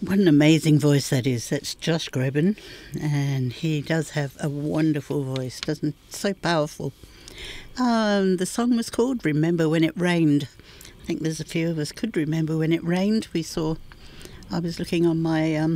What an amazing voice that is. That's Josh Groban, and he does have a wonderful voice, doesn't? So powerful. The song was called Remember When It Rained. I think there's a few of us could remember when it rained. I was looking on my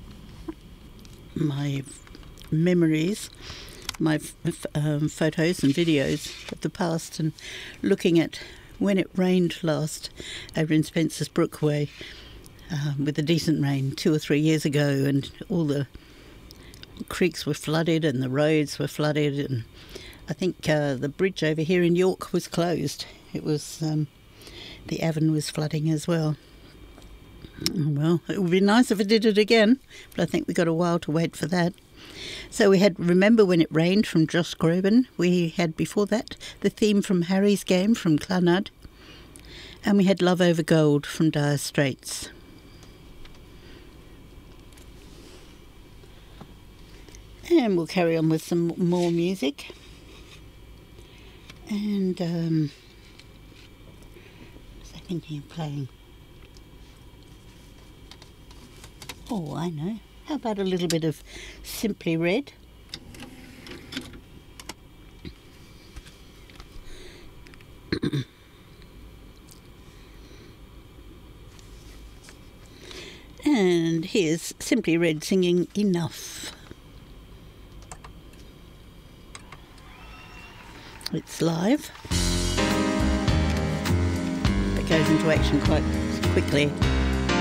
my memories, my photos and videos of the past, and looking at when it rained last over in Spencer's Brook Way. With a decent rain 2 or 3 years ago, and all the creeks were flooded and the roads were flooded, and I think the bridge over here in York was closed. It was the Avon was flooding as well. Well, it would be nice if it did it again, but I think we've got a while to wait for that. So we had Remember When It Rained from Josh Groban. We had before that the theme from Harry's Game from Clannad, and we had Love Over Gold from Dire Straits. And we'll carry on with some more music. And was I thinking of playing? Oh, I know. How about a little bit of Simply Red? And here's Simply Red singing Enough. It's live. It goes into action quite quickly.